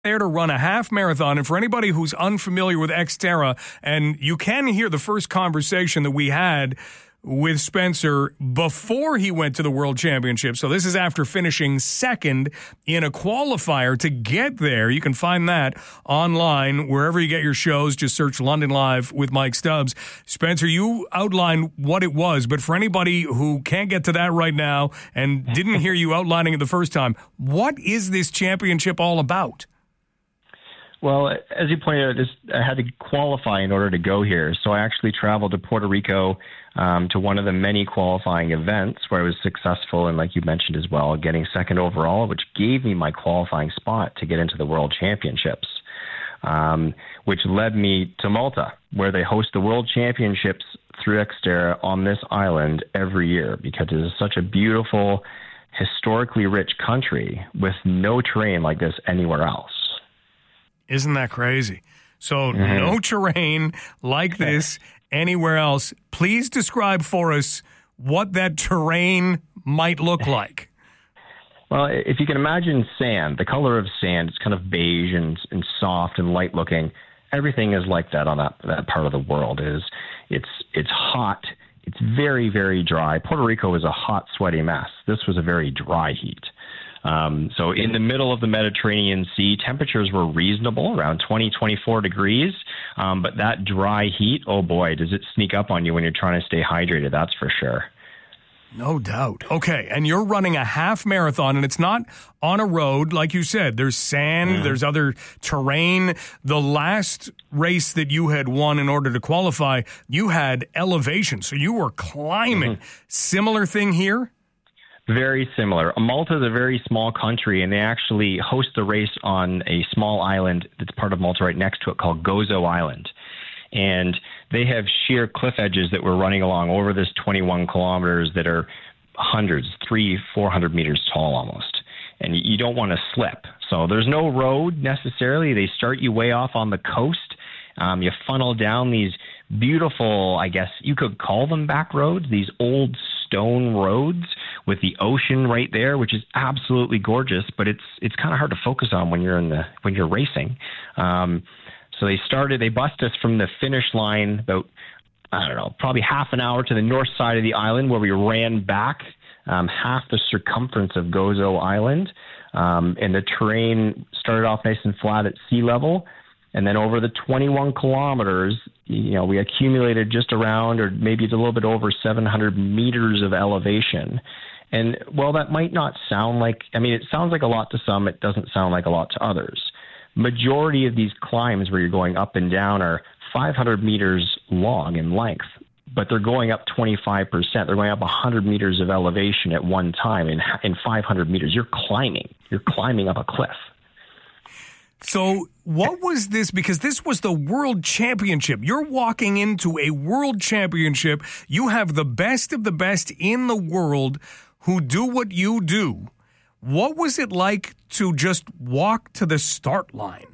there to run a half marathon. And for anybody who's unfamiliar with Xterra, and you can hear the first conversation that we had with Spencer before he went to the World Championship. So this is after finishing second in a qualifier to get there. You can find that online wherever you get your shows. Just search London Live with Mike Stubbs. Spencer, you outlined what it was, but for anybody who can't get to that right now and didn't hear you outlining it the first time, what is this championship all about? Well, as you pointed out, I had to qualify in order to go here. So I actually traveled to Puerto Rico to one of the many qualifying events where I was successful, and like you mentioned as well, getting second overall, which gave me my qualifying spot to get into the World Championships, which led me to Malta, where they host the World Championships through Xterra on this island every year, because it is such a beautiful, historically rich country with no terrain like this anywhere else. Isn't that crazy? So no terrain like this anywhere else. Please describe for us what that terrain might look like. Well, if you can imagine sand, the color of sand, it's kind of beige and soft and light looking. Everything is like that on that part of the world. It's hot. It's very, very dry. Puerto Rico is a hot, sweaty mess. This was a very dry heat. So in the middle of the Mediterranean Sea, temperatures were reasonable, around 20, 24 degrees. But that dry heat, oh boy, does it sneak up on you when you're trying to stay hydrated, that's for sure. No doubt. Okay, and you're running a half marathon, and it's not on a road, like you said. There's sand, there's other terrain. The last race that you had won in order to qualify, you had elevation, so you were climbing. Similar thing here? Very similar. Malta is a very small country, and they actually host the race on a small island that's part of Malta right next to it called Gozo Island. And they have sheer cliff edges that we're running along over this 21 kilometers that are hundreds, 300-400 meters tall almost. And you don't want to slip. So there's no road necessarily. They start you way off on the coast. You funnel down these beautiful, I guess you could call them back roads, these old stone roads with the ocean right there, which is absolutely gorgeous, but it's kind of hard to focus on when you're racing. So they bussed us from the finish line about, I don't know, probably half an hour to the north side of the island, where we ran back half the circumference of Gozo Island. And the terrain started off nice and flat at sea level. And then over the 21 kilometers, we accumulated just around, or maybe it's a little bit over 700 meters of elevation. And while that might not sound like, it sounds like a lot to some, it doesn't sound like a lot to others. Majority of these climbs where you're going up and down are 500 meters long in length, but they're going up 25%. They're going up 100 meters of elevation at one time in 500 meters. You're climbing up a cliff. So what was this? Because this was the World Championship. You're walking into a World Championship. You have the best of the best in the world who do what you do. What was it like to just walk to the start line?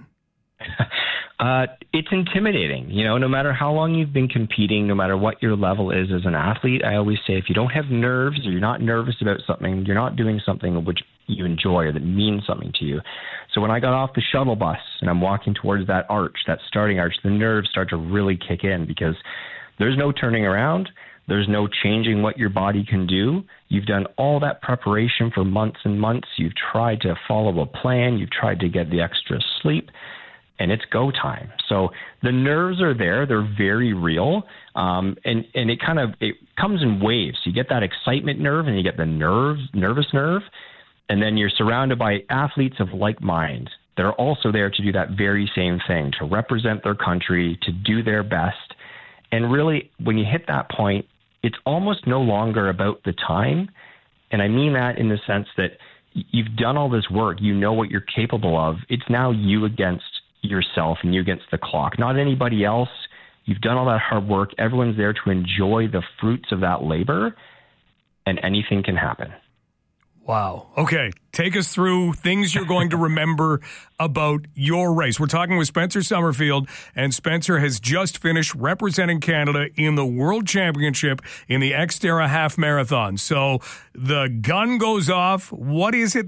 It's intimidating. No matter how long you've been competing, no matter what your level is as an athlete, I always say if you don't have nerves, or you're not nervous about something, you're not doing something which you enjoy or that means something to you. So when I got off the shuttle bus and I'm walking towards that arch, that starting arch, the nerves start to really kick in, because there's no turning around. There's no changing what your body can do. You've done all that preparation for months and months. You've tried to follow a plan. You've tried to get the extra sleep, and it's go time. So the nerves are there. They're very real. And it comes in waves. You get that excitement nerve, and you get the nervous nerve. And then you're surrounded by athletes of like mind. They're also there to do that very same thing, to represent their country, to do their best. And really, when you hit that point, it's almost no longer about the time. And I mean that in the sense that you've done all this work. You know what you're capable of. It's now you against yourself and you against the clock, not anybody else. You've done all that hard work. Everyone's there to enjoy the fruits of that labor, and anything can happen. Wow. Okay. Take us through things you're going to remember about your race. We're talking with Spencer Summerfield, and Spencer has just finished representing Canada in the World Championship in the Xterra Half Marathon. So the gun goes off. What is it that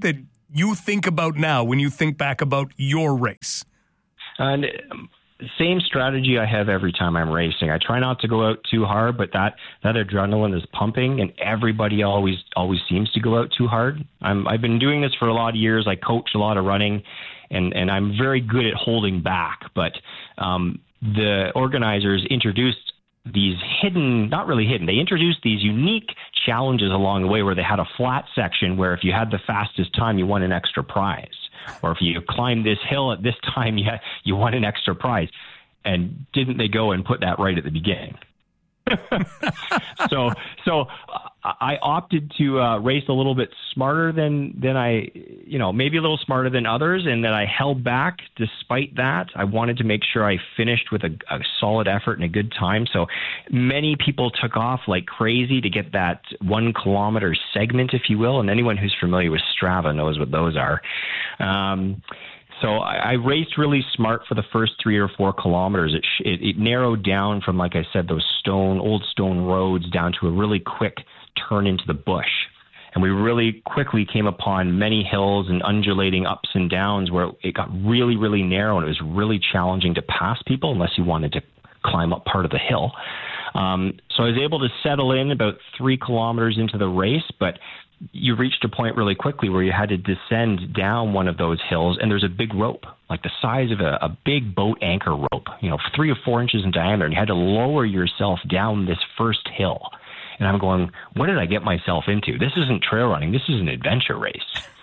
you think about now when you think back about your race? And same strategy I have every time I'm racing. I try not to go out too hard, but that adrenaline is pumping, and everybody always seems to go out too hard. I've been doing this for a lot of years. I coach a lot of running, and I'm very good at holding back. But the organizers introduced these not really hidden, they introduced these unique challenges along the way where they had a flat section where if you had the fastest time, you won an extra prize. Or if you climbed this hill at this time, you won an extra prize. And didn't they go and put that right at the beginning? So I opted to race a little bit smarter than I, maybe a little smarter than others, and that I held back despite that. I wanted to make sure I finished with a solid effort and a good time. So many people took off like crazy to get that 1 kilometer segment, if you will. And anyone who's familiar with Strava knows what those are. So I raced really smart for the first 3 or 4 kilometers. It narrowed down from, like I said, those old stone roads down to a really quick turn into the bush. And we really quickly came upon many hills and undulating ups and downs where it got really, really narrow, and it was really challenging to pass people unless you wanted to climb up part of the hill. So I was able to settle in about 3 kilometers into the race, but you reached a point really quickly where you had to descend down one of those hills, and there's a big rope, like the size of a big boat anchor rope, 3 or 4 inches in diameter, and you had to lower yourself down this first hill. And I'm going, what did I get myself into? This isn't trail running. This is an adventure race.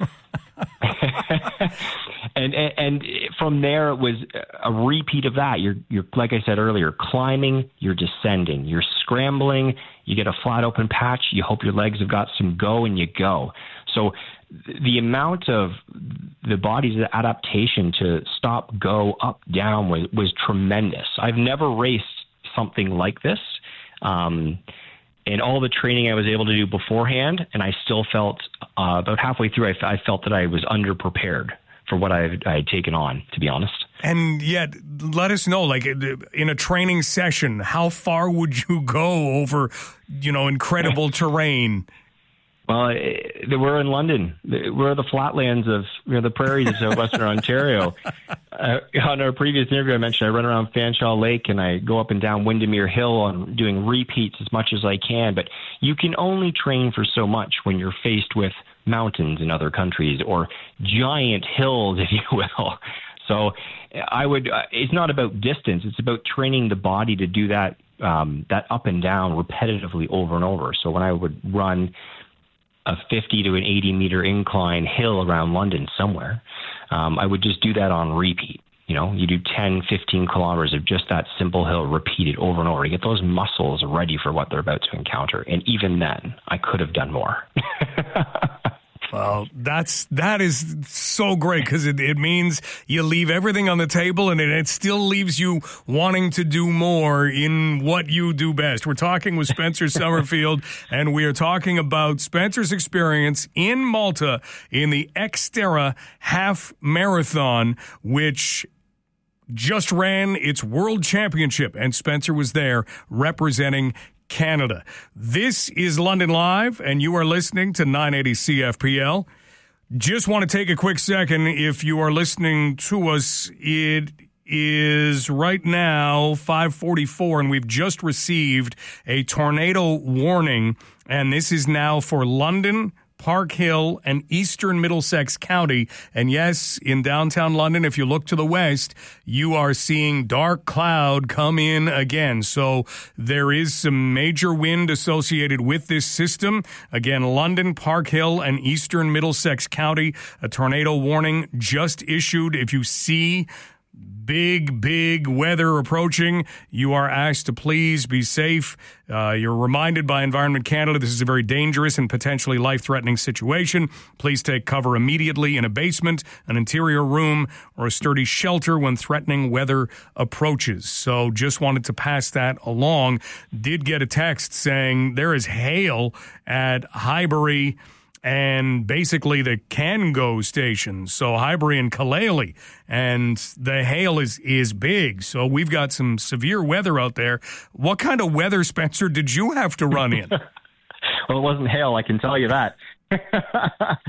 And from there, it was a repeat of that. You're like I said earlier, climbing, you're descending, you're scrambling, you get a flat open patch, you hope your legs have got some go, and you go. So the amount of the body's adaptation to stop, go, up, down was tremendous. I've never raced something like this. And all the training I was able to do beforehand, and I still felt about halfway through, I felt that I was underprepared for what I had taken on, to be honest. And yet, let us know, like in a training session, how far would you go over, incredible terrain? Well, we're in London. We're the flatlands of the prairies of southwestern Ontario. On our previous interview, I mentioned I run around Fanshawe Lake and I go up and down Windermere Hill and doing repeats as much as I can. But you can only train for so much when you're faced with mountains in other countries or giant hills, if you will. So it's not about distance. It's about training the body to do that up and down repetitively over and over. So when I would run a 50 to an 80 meter incline hill around London somewhere, I would just do that on repeat. You do 10, 15 kilometers of just that simple hill repeated over and over to get those muscles ready for what they're about to encounter. And even then, I could have done more. Well, that is so great because it means you leave everything on the table and it still leaves you wanting to do more in what you do best. We're talking with Spencer Summerfield, and we are talking about Spencer's experience in Malta in the Xterra Half Marathon, which just ran its world championship, and Spencer was there representing Canada. This is London Live, and you are listening to 980 CFPL. Just want to take a quick second. If you are listening to us, it is right now 5:44, and we've just received a tornado warning, and this is now for London, Park Hill, and eastern Middlesex County. And yes, in downtown London, if you look to the west, you are seeing dark cloud come in again. So there is some major wind associated with this system. Again, London, Park Hill, and eastern Middlesex County, a tornado warning just issued. If you see big weather approaching, you are asked to please be safe. You're reminded by Environment Canada this is a very dangerous and potentially life-threatening situation. Please take cover immediately in a basement, an interior room, or a sturdy shelter when threatening weather approaches. So just wanted to pass that along. Did get a text saying there is hail at Highbury and basically the Cango station, so Highbury and Kalale, and the hail is big. So we've got some severe weather out there. What kind of weather, Spencer, did you have to run in? Well, it wasn't hail, I can tell you that.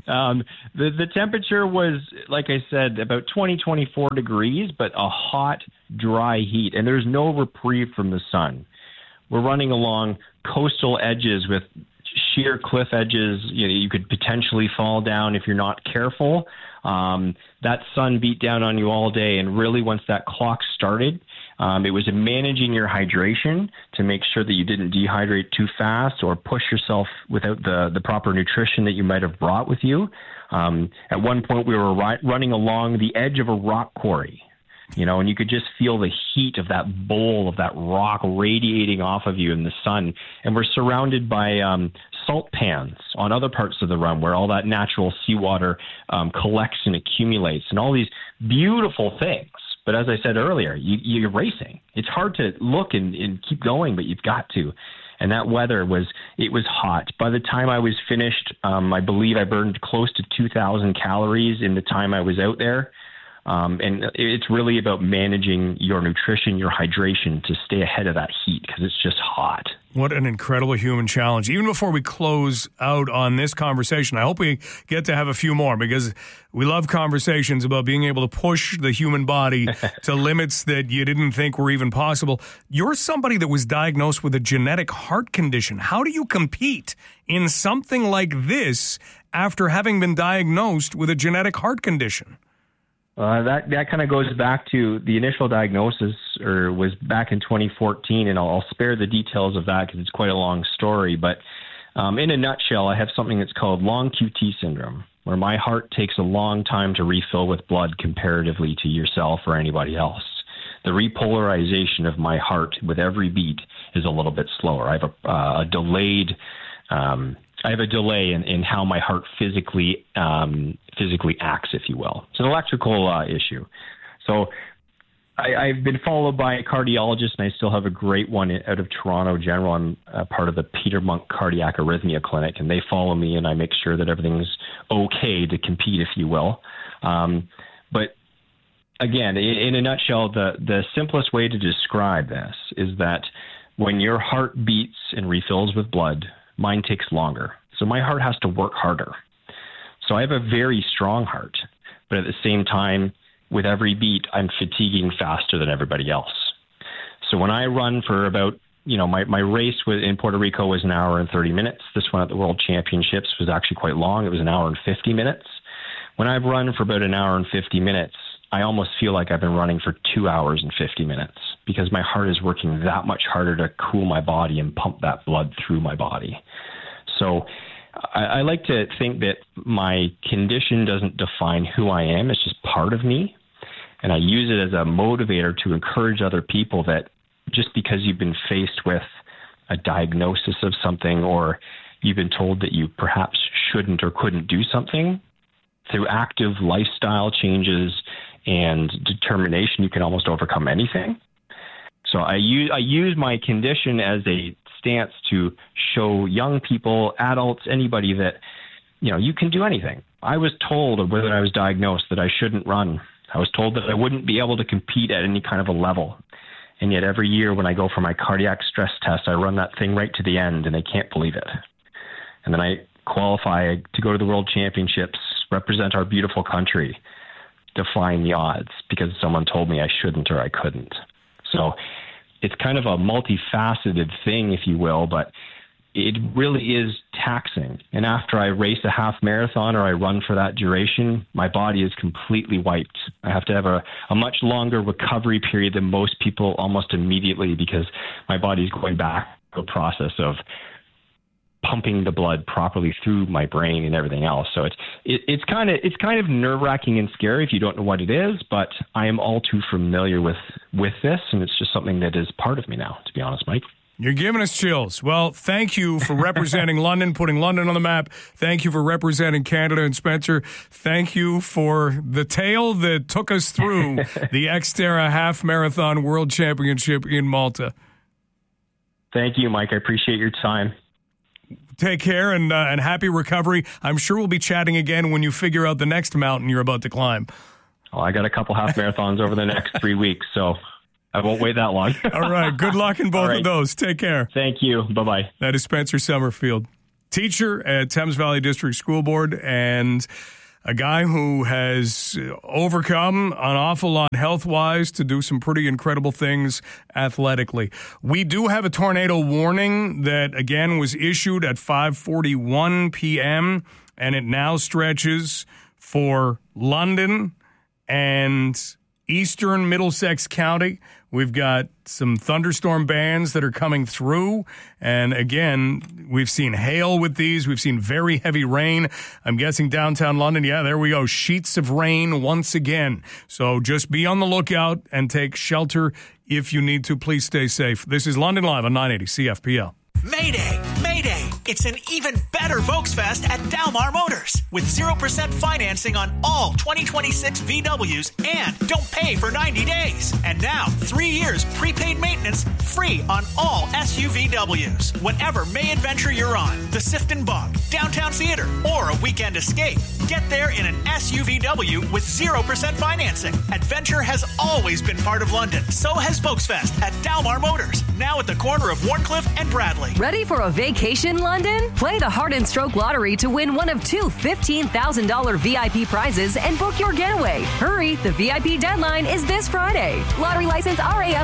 The temperature was, like I said, about 24 degrees, but a hot, dry heat, and there's no reprieve from the sun. We're running along coastal edges with sheer cliff edges. You could potentially fall down if you're not careful. That sun beat down on you all day, and really once that clock started, it was managing your hydration to make sure that you didn't dehydrate too fast or push yourself without the proper nutrition that you might have brought with you. At one point, we were running along the edge of a rock quarry, and you could just feel the heat of that bowl of that rock radiating off of you in the sun. And we're surrounded by salt pans on other parts of the run where all that natural seawater collects and accumulates, and all these beautiful things. But as I said earlier, you're racing. It's hard to look and keep going, but you've got to. And that weather was hot. By the time I was finished, I believe I burned close to 2,000 calories in the time I was out there. And it's really about managing your nutrition, your hydration to stay ahead of that heat because it's just hot. What an incredible human challenge. Even before we close out on this conversation, I hope we get to have a few more because we love conversations about being able to push the human body to limits that you didn't think were even possible. You're somebody that was diagnosed with a genetic heart condition. How do you compete in something like this after having been diagnosed with a genetic heart condition? That kind of goes back to the initial diagnosis, or was back in 2014, and I'll spare the details of that because it's quite a long story. But in a nutshell, I have something that's called long QT syndrome, where my heart takes a long time to refill with blood comparatively to yourself or anybody else. The repolarization of my heart with every beat is a little bit slower. I have a delay in how my heart physically acts, if you will. It's an electrical issue. So I've been followed by a cardiologist, and I still have a great one out of Toronto General. I'm part of the Peter Munk Cardiac Arrhythmia Clinic, and they follow me, and I make sure that everything's okay to compete, if you will. But again, in a nutshell, the simplest way to describe this is that when your heart beats and refills with blood, mine takes longer. So my heart has to work harder. So I have a very strong heart, but at the same time, with every beat, I'm fatiguing faster than everybody else. So when I run for about, my race in Puerto Rico was an hour and 30 minutes. This one at the World Championships was actually quite long. It was an hour and 50 minutes. When I've run for about an hour and 50 minutes, I almost feel like I've been running for 2 hours and 50 minutes because my heart is working that much harder to cool my body and pump that blood through my body. So I like to think that my condition doesn't define who I am. It's just part of me. And I use it as a motivator to encourage other people that just because you've been faced with a diagnosis of something, or you've been told that you perhaps shouldn't or couldn't do something, through active lifestyle changes and determination, you can almost overcome anything. So I use my condition as a stance to show young people, adults, anybody that, you can do anything. I was told when I was diagnosed that I shouldn't run. I was told that I wouldn't be able to compete at any kind of a level. And yet every year when I go for my cardiac stress test, I run that thing right to the end, and they can't believe it. And then I qualify to go to the World Championships, represent our beautiful country, defying the odds because someone told me I shouldn't or I couldn't. So it's kind of a multifaceted thing, if you will, but it really is taxing. And after I race a half marathon or I run for that duration, my body is completely wiped. I have to have a much longer recovery period than most people almost immediately because my body's going back to a process of pumping the blood properly through my brain and everything else. So it's kind of nerve-wracking and scary if you don't know what it is, but I am all too familiar with this, and it's just something that is part of me now, to be honest, Mike. You're giving us chills. Well, thank you for representing London, putting London on the map. Thank you for representing Canada. And Spencer, thank you for the tale that took us through the Xterra Half Marathon World Championship in Malta. Thank you, Mike. I appreciate your time. Take care and happy recovery. I'm sure we'll be chatting again when you figure out the next mountain you're about to climb. Oh, I got a couple half marathons over the next 3 weeks, so I won't wait that long. All right. Good luck in both of those. Take care. Thank you. Bye-bye. That is Spencer Summerfield. teacher at Thames Valley District School Board and a guy who has overcome an awful lot health-wise to do some pretty incredible things athletically. We do have a tornado warning that, again, was issued at 5:41 p.m., and it now stretches for London and eastern Middlesex County. We've got some thunderstorm bands that are coming through. And again, we've seen hail with these. We've seen very heavy rain. I'm guessing downtown London. Yeah, there we go. Sheets of rain once again. So just be on the lookout and take shelter if you need to. Please stay safe. This is London Live on 980 CFPL. Mayday! Mayday! It's an even better Volksfest at Dalmar Motors with 0% financing on all 2026 VWs and don't pay for 90 days. And now, 3 years prepaid maintenance free on all SUVWs. Whatever May adventure you're on, the Sifton Bog, Downtown Theater, or a weekend escape, get there in an SUVW with 0% financing. Adventure has always been part of London. So has Volksfest at Dalmar Motors, now at the corner of Warncliffe and Bradley. Ready for a vacation, London? Play the Heart and Stroke Lottery to win one of two $15,000 VIP prizes and book your getaway. Hurry, the VIP deadline is this Friday. Lottery license RAF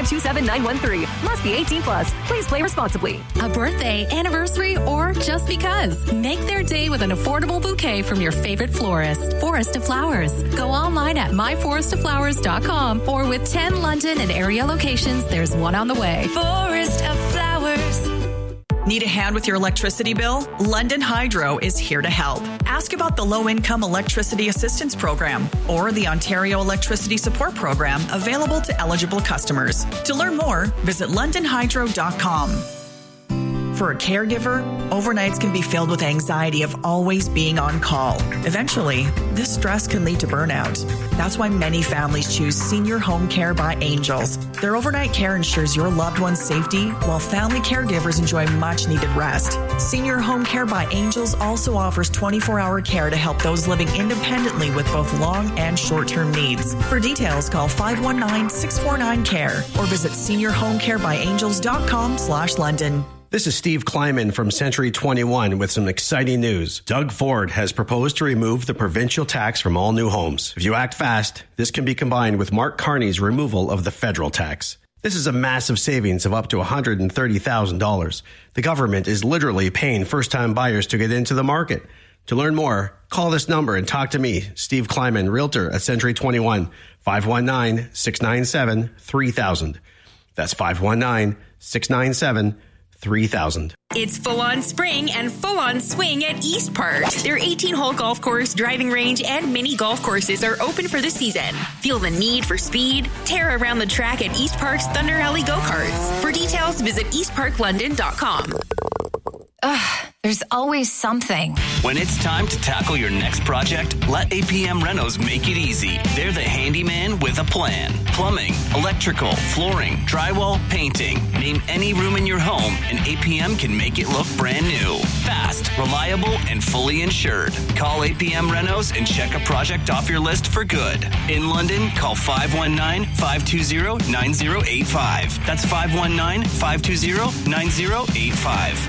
1527913. Must be 18 plus. Please play responsibly. A birthday, anniversary, or just because. Make their day with an affordable bouquet from your favorite florist. Forest of Flowers. Go online at myforestoflowers.com or with 10 London and area locations, there's one on the way. Forest of Flowers. Need a hand with your electricity bill? London Hydro is here to help. Ask about the Low-Income Electricity Assistance Program or the Ontario Electricity Support Program available to eligible customers. To learn more, visit londonhydro.com. For a caregiver, overnights can be filled with anxiety of always being on call. Eventually, this stress can lead to burnout. That's why many families choose Senior Home Care by Angels. Their overnight care ensures your loved one's safety, while family caregivers enjoy much-needed rest. Senior Home Care by Angels also offers 24-hour care to help those living independently with both long and short-term needs. For details, call 519-649-CARE or visit seniorhomecarebyangels.com/London. This is Steve Kleiman from Century 21 with some exciting news. Doug Ford has proposed to remove the provincial tax from all new homes. If you act fast, this can be combined with Mark Carney's removal of the federal tax. This is a massive savings of up to $130,000. The government is literally paying first-time buyers to get into the market. To learn more, call this number and talk to me, Steve Kleiman, Realtor at Century 21, 519-697-3000. That's 519-697-3000. 3,000. It's full-on spring and full-on swing at East Park. Their 18-hole golf course, driving range, and mini golf courses are open for the season. Feel the need for speed? Tear around the track at East Park's Thunder Alley Go-Karts. For details, visit eastparklondon.com. There's always something. When it's time to tackle your next project, let APM Renos make it easy. They're the handyman with a plan. Plumbing, electrical, flooring, drywall, painting. Name any room in your home and APM can make it look brand new. Fast, reliable, and fully insured. Call APM Renos and check a project off your list for good. In London, call 519-520-9085. That's 519-520-9085.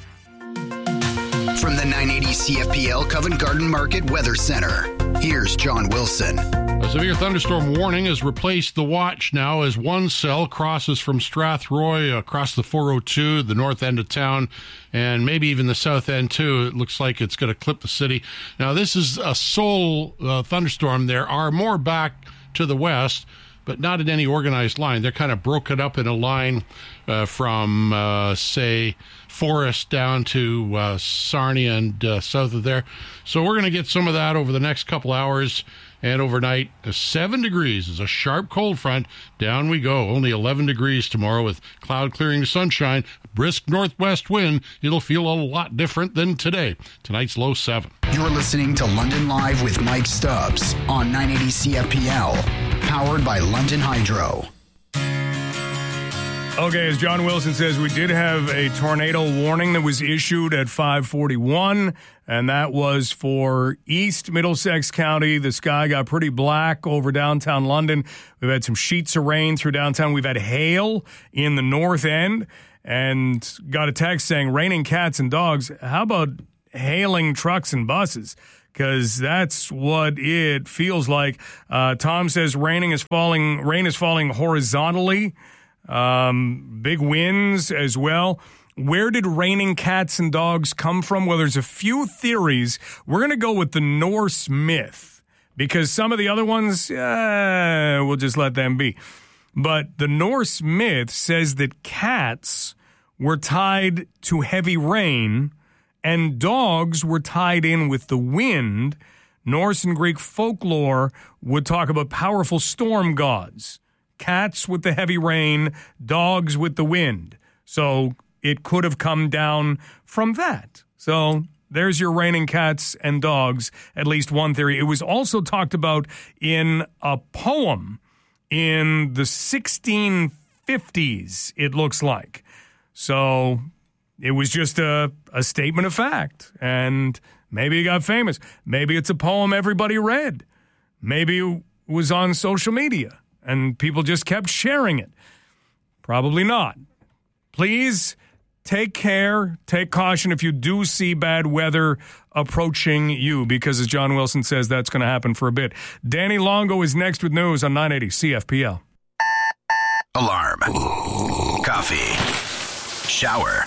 From the 980 CFPL Covent Garden Market Weather Center, here's John Wilson. A severe thunderstorm warning has replaced the watch now as one cell crosses from Strathroy across the 402, the north end of town, and maybe even the south end too. It looks like it's going to clip the city. Now, this is a sole thunderstorm. There are more back to the west, but not in any organized line. They're kind of broken up in a line from, say, Forest down to Sarnia and south of there. So we're going to get some of that over the next couple hours. And overnight, 7 degrees is a sharp cold front. Down we go. Only 11 degrees tomorrow with cloud clearing to sunshine. Brisk northwest wind. It'll feel a lot different than today. Tonight's low 7. You're listening to London Live with Mike Stubbs on 980 CFPL. Powered by London Hydro. Okay, as John Wilson says, we did have a tornado warning that was issued at 5:41, and that was for East Middlesex County. The sky got pretty black over downtown London. We've had some sheets of rain through downtown. We've had hail in the north end, and got a text saying, raining cats and dogs. How about hailing trucks and buses? Because that's what it feels like. Tom says rain is falling horizontally. Big winds as well. Where did raining cats and dogs come from? Well, there's a few theories. We're going to go with the Norse myth because some of the other ones, we'll just let them be. But the Norse myth says that cats were tied to heavy rain and dogs were tied in with the wind. Norse and Greek folklore would talk about powerful storm gods. Cats with the heavy rain, dogs with the wind. So it could have come down from that. So there's your raining cats and dogs, at least one theory. It was also talked about in a poem in the 1650s, it looks like. So it was just a statement of fact. And maybe it got famous. Maybe it's a poem everybody read. Maybe it was on social media and people just kept sharing it. Probably not. Please take care, take caution if you do see bad weather approaching you, because as John Wilson says, that's going to happen for a bit. Danny Longo is next with news on 980 CFPL. Alarm. Coffee. Shower.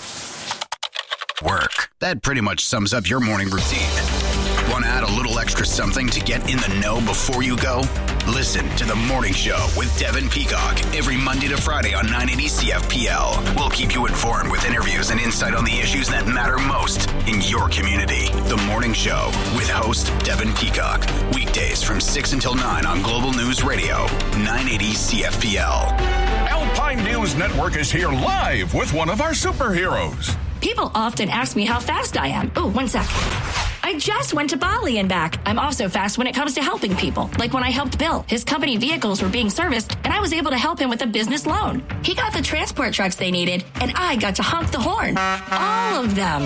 Work. That pretty much sums up your morning routine. Want to add a little extra something to get in the know before you go? Listen to The Morning Show with Devin Peacock every Monday to Friday on 980 CFPL. We'll keep you informed with interviews and insight on the issues that matter most in your community. The Morning Show with host Devin Peacock. Weekdays from 6 until 9 on Global News Radio, 980 CFPL. Alpine News Network is here live with one of our superheroes. People often ask me how fast I am. Oh, one sec. I just went to Bali and back. I'm also fast when it comes to helping people. Like when I helped Bill. His company vehicles were being serviced, and I was able to help him with a business loan. He got the transport trucks they needed, and I got to honk the horn. All of them.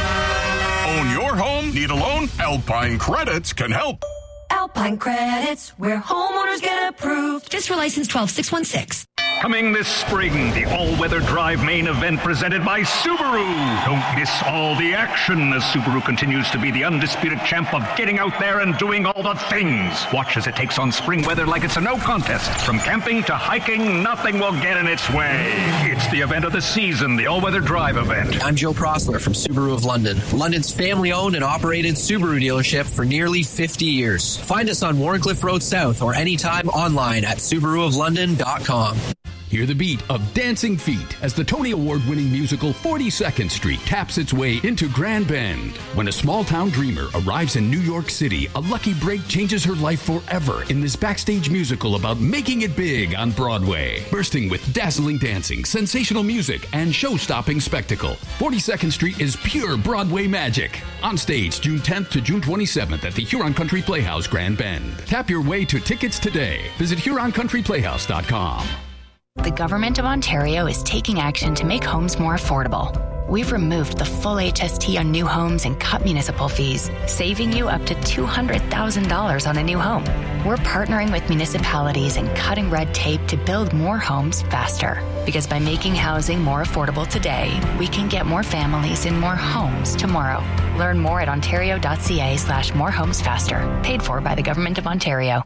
Own your home? Need a loan? Alpine Credits can help. Alpine Credits, where homeowners get approved. Just for license 12616. Coming this spring, the all-weather drive main event presented by Subaru. Don't miss all the action as Subaru continues to be the undisputed champ of getting out there and doing all the things. Watch as it takes on spring weather like it's a no contest. From camping to hiking, nothing will get in its way. It's the event of the season, the all-weather drive event. I'm Joe Prosler from Subaru of London, London's family-owned and operated Subaru dealership for nearly 50 years. Find us on Warncliffe Road South or anytime online at SubaruofLondon.com. Hear the beat of Dancing Feet as the Tony Award-winning musical 42nd Street taps its way into Grand Bend. When a small-town dreamer arrives in New York City, a lucky break changes her life forever in this backstage musical about making it big on Broadway. Bursting with dazzling dancing, sensational music, and show-stopping spectacle, 42nd Street is pure Broadway magic. On stage June 10th to June 27th at the Huron Country Playhouse, Grand Bend. Tap your way to tickets today. Visit HuronCountryPlayhouse.com. The Government of Ontario is taking action to make homes more affordable. We've removed the full HST on new homes and cut municipal fees, saving you up to $200,000 on a new home. We're partnering with municipalities and cutting red tape to build more homes faster. Because by making housing more affordable today, we can get more families in more homes tomorrow. Learn more at ontario.ca/morehomesfaster. Paid for by the Government of Ontario.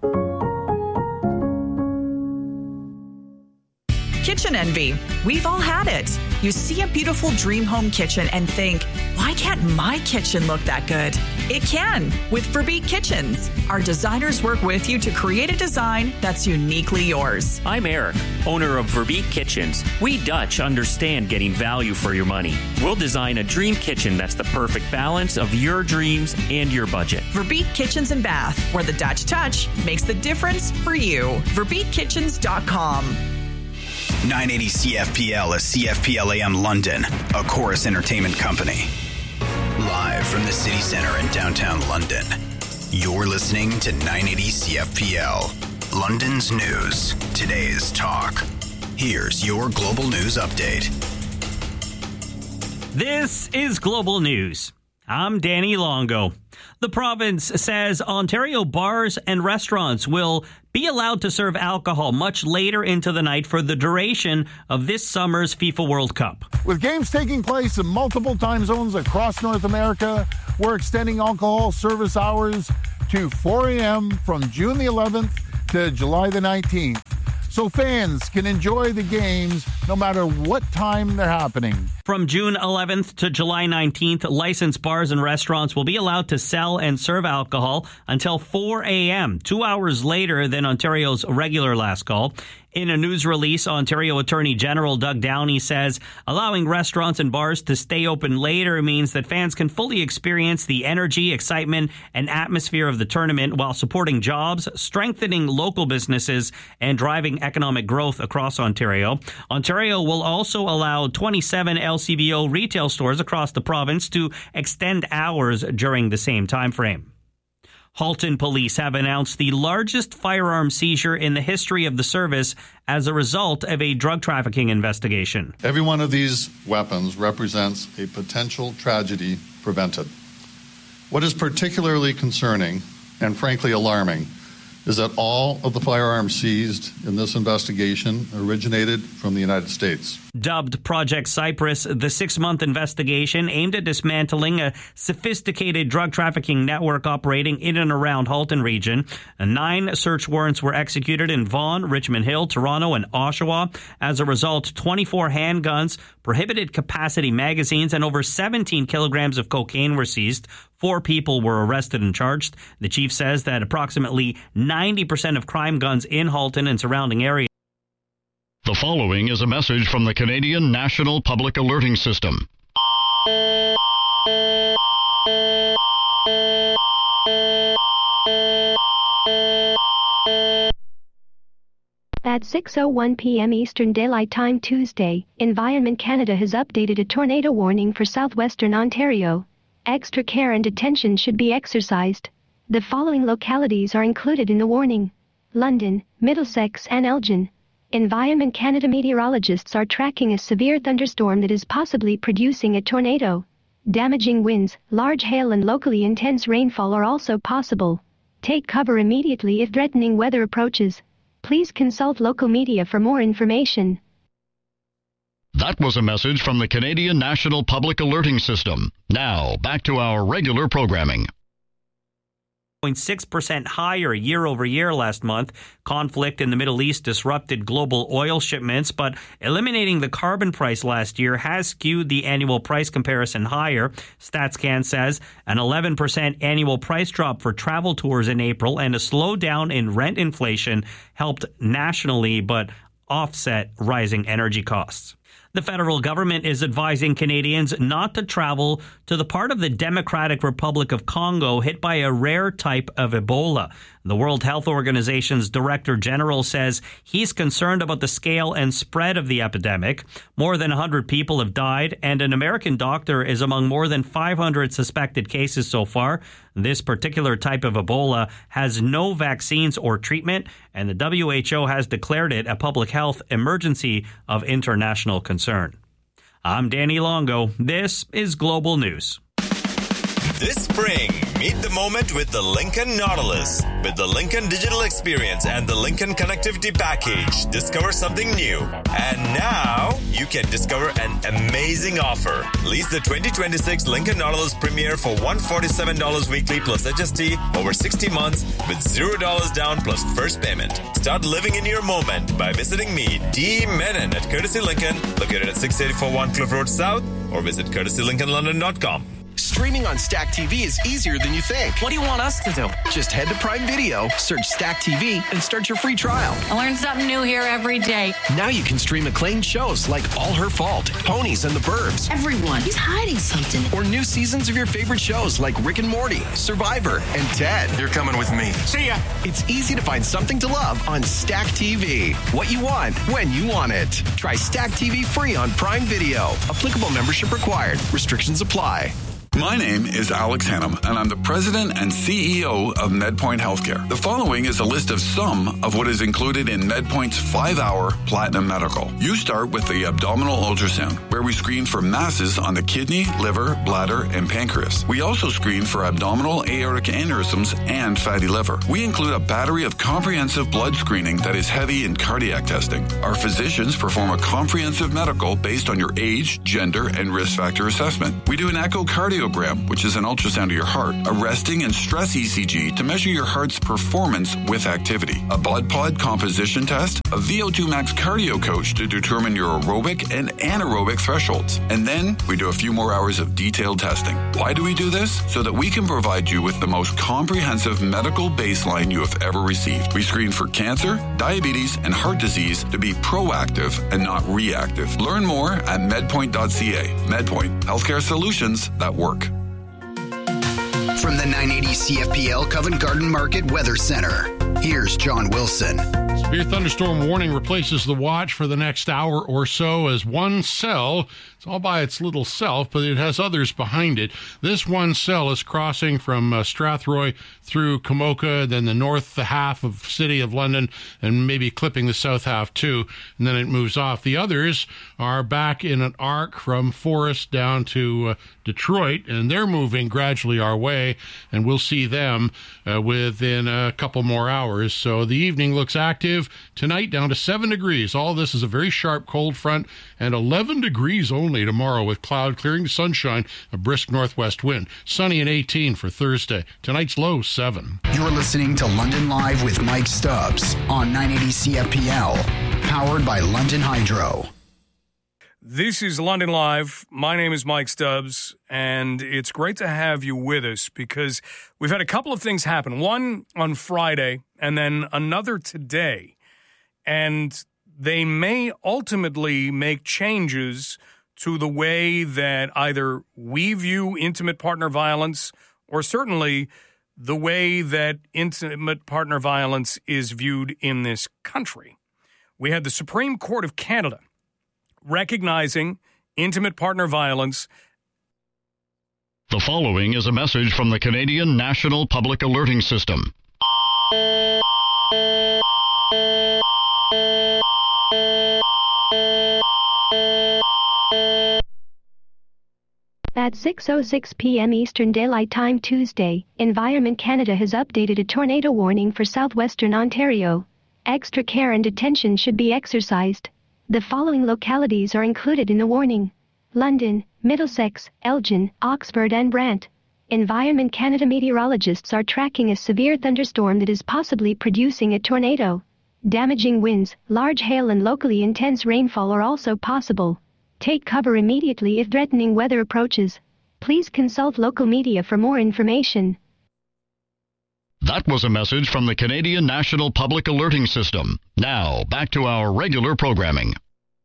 Kitchen envy. We've all had it. You see a beautiful dream home kitchen and think, why can't my kitchen look that good? It can with Verbeek Kitchens. Our designers work with you to create a design that's uniquely yours. I'm Eric, owner of Verbeek Kitchens. We Dutch understand getting value for your money. We'll design a dream kitchen that's the perfect balance of your dreams and your budget. Verbeek Kitchens and Bath, where the Dutch touch makes the difference for you. VerbeekKitchens.com. 980 CFPL is CFPL AM London, a Chorus Entertainment company. Live from the city center in downtown London. You're listening to 980 CFPL, London's news, today's talk. Here's your global news update. This is Global News. I'm Danny Longo. The province says Ontario bars and restaurants will be allowed to serve alcohol much later into the night for the duration of this summer's FIFA World Cup. With games taking place in multiple time zones across North America, we're extending alcohol service hours to 4 a.m. from June the 11th to July the 19th. So fans can enjoy the games no matter what time they're happening. From June 11th to July 19th, licensed bars and restaurants will be allowed to sell and serve alcohol until 4 a.m., 2 hours later than Ontario's regular last call. In a news release, Ontario Attorney General Doug Downey says allowing restaurants and bars to stay open later means that fans can fully experience the energy, excitement, and atmosphere of the tournament while supporting jobs, strengthening local businesses, and driving economic growth across Ontario. Ontario will also allow 27 LCBO retail stores across the province to extend hours during the same time frame. Halton police have announced the largest firearm seizure in the history of the service as a result of a drug trafficking investigation. Every one of these weapons represents a potential tragedy prevented. What is particularly concerning and frankly alarming is that all of the firearms seized in this investigation originated from the United States. Dubbed Project Cypress, the 6-month investigation aimed at dismantling a sophisticated drug trafficking network operating in and around Halton region. 9 search warrants were executed in Vaughan, Richmond Hill, Toronto, and Oshawa. As a result, 24 handguns, prohibited capacity magazines, and over 17 kilograms of cocaine were seized. 4 people were arrested and charged. The chief says that approximately 90% of crime guns in Halton and surrounding areas. The following is a message from the Canadian National Public Alerting System. At 6:01 p.m. Eastern Daylight Time Tuesday, Environment Canada has updated a tornado warning for southwestern Ontario. Extra care and attention should be exercised. The following localities are included in the warning: London, Middlesex, and Elgin. Environment Canada meteorologists are tracking a severe thunderstorm that is possibly producing a tornado. Damaging winds, large hail, and locally intense rainfall are also possible. Take cover immediately if threatening weather approaches. Please consult local media for more information. That was a message from the Canadian National Public Alerting System. Now, back to our regular programming. 0.6% higher year over year last month. Conflict in the Middle East disrupted global oil shipments, but eliminating the carbon price last year has skewed the annual price comparison higher. StatsCan says an 11% annual price drop for travel tours in April and a slowdown in rent inflation helped nationally but offset rising energy costs. The federal government is advising Canadians not to travel to the part of the Democratic Republic of Congo hit by a rare type of Ebola. The World Health Organization's Director General says he's concerned about the scale and spread of the epidemic. More than 100 people have died, and an American doctor is among more than 500 suspected cases so far. This particular type of Ebola has no vaccines or treatment, and the WHO has declared it a public health emergency of international concern. I'm Danny Longo. This is Global News. This spring, meet the moment with the Lincoln Nautilus. With the Lincoln Digital Experience and the Lincoln Connectivity Package, discover something new. And now, you can discover an amazing offer. Lease the 2026 Lincoln Nautilus Premier for $147 weekly plus HST over 60 months with $0 down plus first payment. Start living in your moment by visiting me, D. Menon, at Courtesy Lincoln, located at 684 Cliff Road South, or visit courtesylincolnlondon.com. Streaming on Stack TV is easier than you think. What do you want us to do? Just head to Prime Video, search Stack TV, and start your free trial. I learn something new here every day. Now you can stream acclaimed shows like All Her Fault, Ponies and the Burbs. Everyone, he's hiding something. Or new seasons of your favorite shows like Rick and Morty, Survivor, and Ted. You're coming with me. See ya. It's easy to find something to love on Stack TV. What you want, when you want it. Try Stack TV free on Prime Video. Applicable membership required. Restrictions apply. My name is Alex Hannum, and I'm the president and CEO of MedPoint Healthcare. The following is a list of some of what is included in MedPoint's 5-hour Platinum Medical. You start with the abdominal ultrasound, where we screen for masses on the kidney, liver, bladder, and pancreas. We also screen for abdominal aortic aneurysms and fatty liver. We include a battery of comprehensive blood screening that is heavy in cardiac testing. Our physicians perform a comprehensive medical based on your age, gender, and risk factor assessment. We do an echocardiogram, which is an ultrasound of your heart, a resting and stress ECG to measure your heart's performance with activity, a blood pod composition test, a VO2 max cardio coach to determine your aerobic and anaerobic thresholds. And then we do a few more hours of detailed testing. Why do we do this? So that we can provide you with the most comprehensive medical baseline you have ever received. We screen for cancer, diabetes, and heart disease to be proactive and not reactive. Learn more at medpoint.ca. MedPoint, healthcare solutions that work. From the 980 CFPL Covent Garden Market Weather Center, here's John Wilson. Severe thunderstorm warning replaces the watch for the next hour or so as one cell, it's all by its little self, but it has others behind it. This one cell is crossing from Strathroy through Komoka, then the north half of City of London, and maybe clipping the south half too, and then it moves off. The others are back in an arc from Forest down to Detroit, and they're moving gradually our way, and we'll see them within a couple more hours. So the evening looks active. Tonight down to 7 degrees. All this is a very sharp cold front, and 11 degrees only tomorrow with cloud clearing to sunshine, a brisk northwest wind. Sunny and 18 for Thursday. Tonight's low 7. You're listening to London Live with Mike Stubbs on 980 CFPL, powered by London Hydro. This is London Live. My name is Mike Stubbs, and it's great to have you with us because we've had a couple of things happen. One on Friday and then another today. And they may ultimately make changes to the way that either we view intimate partner violence or certainly the way that intimate partner violence is viewed in this country. We had the Supreme Court of Canada recognizing intimate partner violence. The following is a message from the Canadian National Public Alerting System. At 6:06 p.m. Eastern Daylight Time Tuesday, Environment Canada has updated a tornado warning for southwestern Ontario. Extra care and attention should be exercised. The following localities are included in the warning: London, Middlesex, Elgin, Oxford and Brant. Environment Canada meteorologists are tracking a severe thunderstorm that is possibly producing a tornado. Damaging winds, large hail and locally intense rainfall are also possible. Take cover immediately if threatening weather approaches. Please consult local media for more information. That was a message from the Canadian National Public Alerting System. Now, back to our regular programming.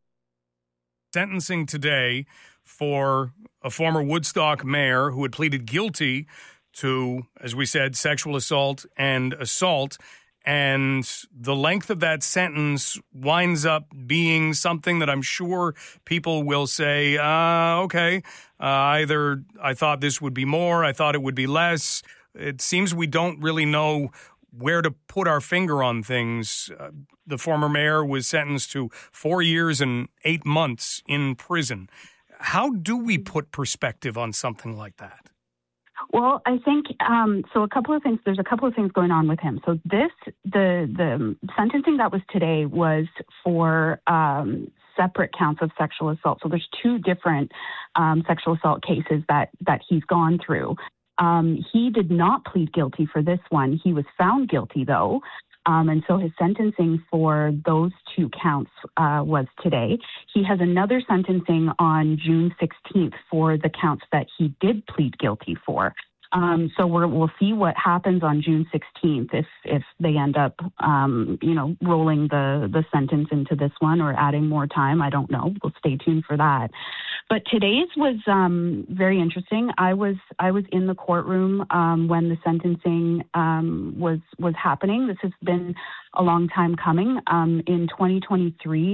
Sentencing today for a former Woodstock mayor who had pleaded guilty to, as we said, sexual assault and assault. And the length of that sentence winds up being something that I'm sure people will say, okay, either I thought this would be more, I thought it would be less. It seems we don't really know where to put our finger on things. The former mayor was sentenced to 4 years and 8 months in prison. How do we put perspective on something like that? Well, I think so. A couple of things. There's a couple of things going on with him. So the sentencing that was today was for separate counts of sexual assault. So there's two different sexual assault cases that he's gone through. He did not plead guilty for this one. He was found guilty though. And so his sentencing for those two counts was today. He has another sentencing on June 16th for the counts that he did plead guilty for. So we'll see what happens on June 16th if they end up, rolling the sentence into this one or adding more time. I don't know. We'll stay tuned for that. But today's was very interesting. I was in the courtroom when the sentencing was happening. This has been a long time coming. In 2023,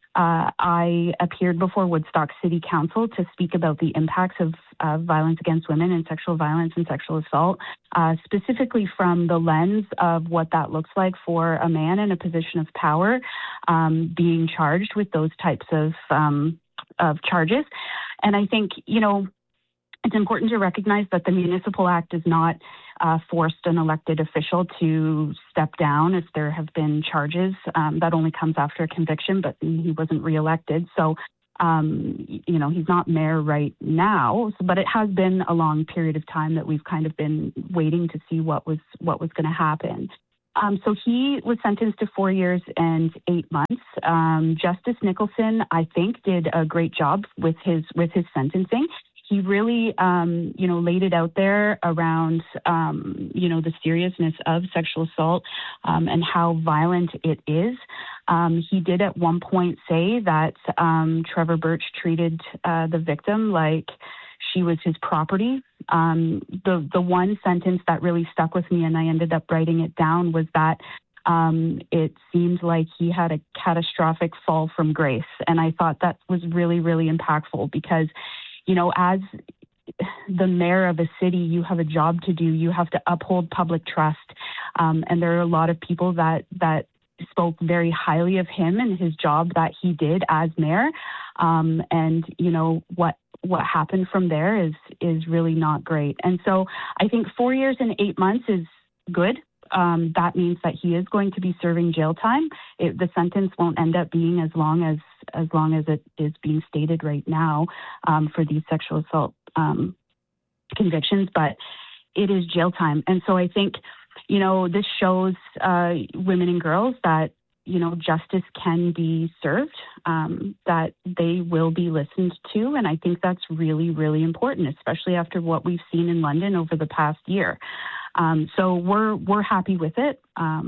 I appeared before Woodstock City Council to speak about the impacts of violence against women and sexual violence and sexual assault, specifically from the lens of what that looks like for a man in a position of power being charged with those types of charges. And I think, it's important to recognize that the Municipal Act does not force an elected official to step down if there have been charges. That only comes after a conviction, but he wasn't reelected. So, he's not mayor right now, but it has been a long period of time that we've kind of been waiting to see what was going to happen. So he was sentenced to 4 years and 8 months. Justice Nicholson, I think, did a great job with his sentencing. He really, laid it out there around, the seriousness of sexual assault and how violent it is. He did at one point say that Trevor Birch treated the victim like she was his property. The one sentence that really stuck with me, and I ended up writing it down, was that it seemed like he had a catastrophic fall from grace. And I thought that was really, really impactful because, as the mayor of a city, you have a job to do. You have to uphold public trust. And there are a lot of people that spoke very highly of him and his job that he did as mayor. And what happened from there is really not great. And so I think 4 years and 8 months is good. That means that he is going to be serving jail time. The sentence won't end up being as long as it is being stated right now for these sexual assault convictions, but it is jail time. And so I think, this shows women and girls that, justice can be served, that they will be listened to. And I think that's really, really important, especially after what we've seen in London over the past year. So we're happy with it.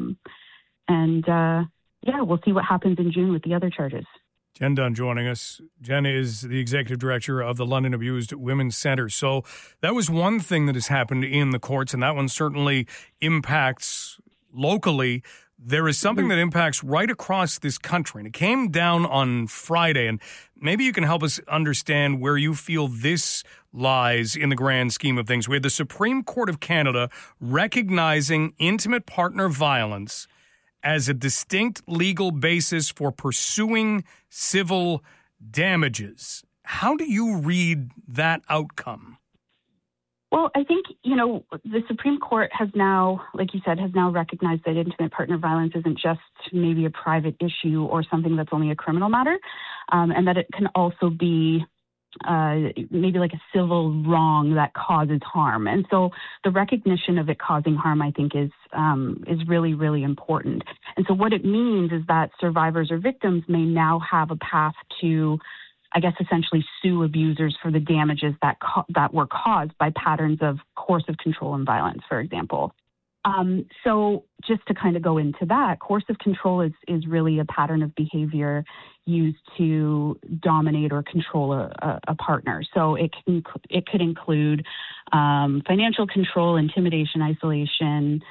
We'll see what happens in June with the other charges. Jen Dunn joining us. Jen is the executive director of the London Abused Women's Centre. So that was one thing that has happened in the courts, and that one certainly impacts locally. There is something that impacts right across this country, and it came down on Friday, and maybe you can help us understand where you feel this lies in the grand scheme of things. We had the Supreme Court of Canada recognizing intimate partner violence as a distinct legal basis for pursuing civil damages. How do you read that outcome? Well, I think, the Supreme Court has now, like you said, recognized that intimate partner violence isn't just maybe a private issue or something that's only a criminal matter, and that it can also be maybe like a civil wrong that causes harm. And so the recognition of it causing harm, I think, is really, really important. And so what it means is that survivors or victims may now have a path to, I guess, essentially sue abusers for the damages that were caused by patterns of coercive control and violence, for example. So just to kind of go into that, coercive control is really a pattern of behavior used to dominate or control a partner. So it could include financial control, intimidation, isolation,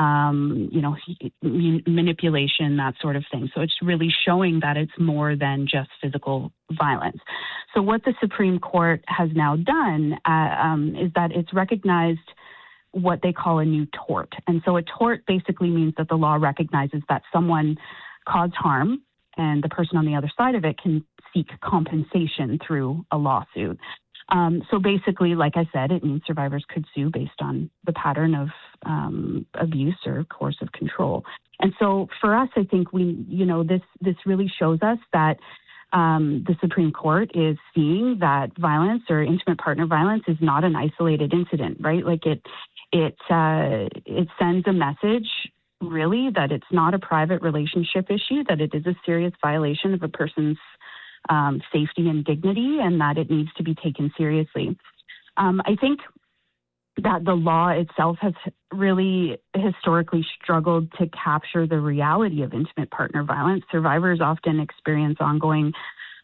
manipulation, that sort of thing. So it's really showing that it's more than just physical violence. So what the Supreme Court has now done is that it's recognized what they call a new tort. And so a tort basically means that the law recognizes that someone caused harm and the person on the other side of it can seek compensation through a lawsuit. So basically, like I said, it means survivors could sue based on the pattern of abuse or coercive control. And so for us, I think this really shows us that the Supreme Court is seeing that violence or intimate partner violence is not an isolated incident, right? Like it sends a message, really, that it's not a private relationship issue, that it is a serious violation of a person's safety and dignity, and that it needs to be taken seriously. I think that the law itself has really historically struggled to capture the reality of intimate partner violence. Survivors often experience ongoing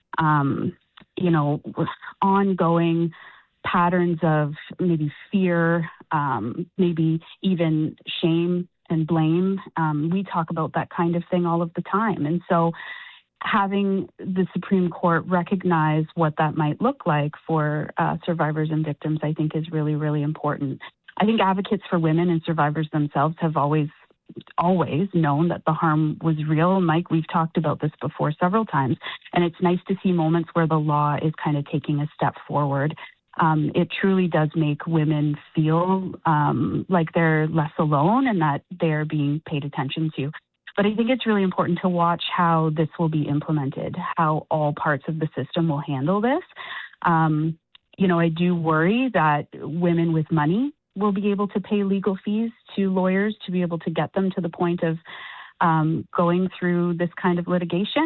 patterns of maybe fear, maybe even shame and blame. We talk about that kind of thing all of the time. And so having the Supreme Court recognize what that might look like for survivors and victims, I think, is really, really important. I think advocates for women and survivors themselves have always known that the harm was real. Mike, we've talked about this before several times, and it's nice to see moments where the law is kind of taking a step forward. It truly does make women feel like they're less alone and that they're being paid attention to. But I think it's really important to watch how this will be implemented, how all parts of the system will handle this. I do worry that women with money will be able to pay legal fees to lawyers to be able to get them to the point of going through this kind of litigation.